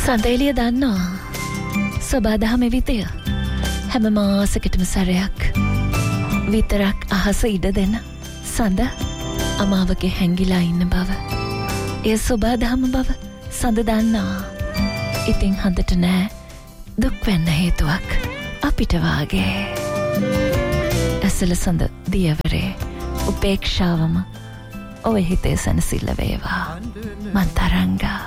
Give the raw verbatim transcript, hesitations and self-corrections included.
සඳ එළිය දන්නවා සබාදහම විතය හැම මාසකටම සැරයක් විතරක් අහස ඉඩ දෙන සඳ අමාවගේ හැංගිලා ඉන්න බව ඒ සබාදහම බව සඳ දන්නවා. ඉතින් හඳට නෑ දුක් වෙන්න හේතුවක් අපිට වාගේ. ඇසල සඳ දියවරේ උපේක්ෂාවම ඔය හිතේ සැනසෙල්ල වේවා මන්තරංගා.